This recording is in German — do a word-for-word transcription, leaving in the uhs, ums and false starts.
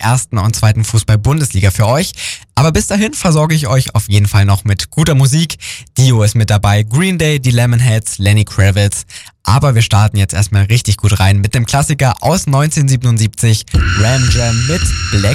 ersten und zweiten Fußball-Bundesliga für euch. Aber bis dahin versorge ich euch auf jeden Fall noch mit guter Musik. Dio ist mit dabei, Green Day, die Lemonheads, Lenny Kravitz. Aber wir starten jetzt erstmal richtig gut rein mit dem Klassiker aus neunzehnhundertsiebenundsiebzig, Ram Jam mit Black